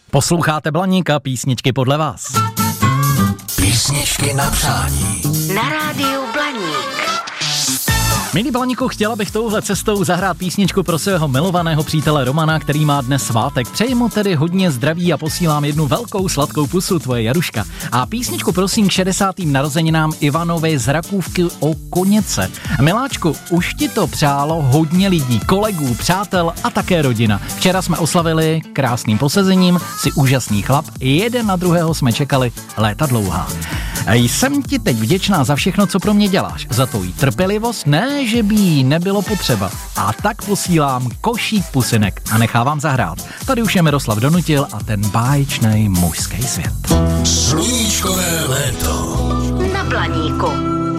Posloucháte Blaníka, písničky podle vás. Písničky na přání. Na rádiu Blaník. Milí Blaníku, chtěla bych touhle cestou zahrát písničku pro svého milovaného přítele Romana, který má dnes svátek. Přeji mu tedy hodně zdraví a posílám jednu velkou sladkou pusu, tvoje Jaruška. A písničku prosím k 60. narozeninám Ivanovi z Rakůvky o Koněce. Miláčku, už ti to přálo hodně lidí, kolegů, přátel a také rodina. Včera jsme oslavili krásným posezením, jsi úžasný chlap, jeden na druhého jsme čekali léta dlouhá. Jsem ti teď vděčná za všechno, co pro mě děláš, za tvoji trpělivost, ne, že by jí nebylo potřeba. A tak posílám košík pusinek a nechávám zahrát. Tady už je Miroslav Donutil a ten báječný mužský svět. Sluníčkové léto Na Blaníku.